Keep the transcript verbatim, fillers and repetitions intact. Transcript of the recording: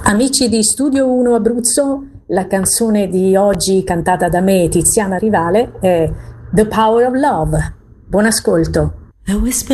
Amici di Studio uno Abruzzo, la canzone di oggi cantata da me, Tiziana Rivale, è The Power of Love. Buon ascolto.